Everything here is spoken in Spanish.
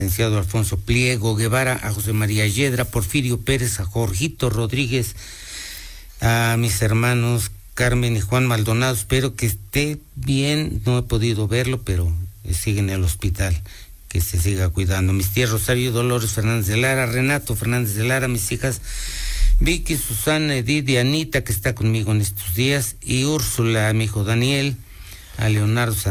licenciado Alfonso Pliego Guevara, a José María Yedra, Porfirio Pérez, a Jorgito Rodríguez, a mis hermanos Carmen y Juan Maldonado. Espero que esté bien, no he podido verlo, pero sigue en el hospital, que se siga cuidando. Mis tías Rosario Dolores Fernández de Lara, Renato Fernández de Lara, mis hijas Vicky, Susana, Edith y Anita, que está conmigo en estos días, y Úrsula, mi hijo Daniel, a Leonardo